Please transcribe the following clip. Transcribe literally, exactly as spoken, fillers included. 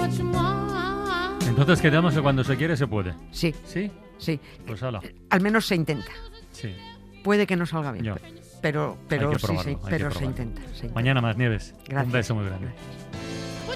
Entonces quedamos que cuando se quiere se puede. Sí. ¿Sí? Sí. Pues hala. Al menos se intenta. Sí. Puede que no salga bien, Yo. pero, pero, Hay que sí, probarlo, sí, hay que pero se probarlo. intenta, se intenta. Mañana más, Nieves. Gracias. Un beso muy grande.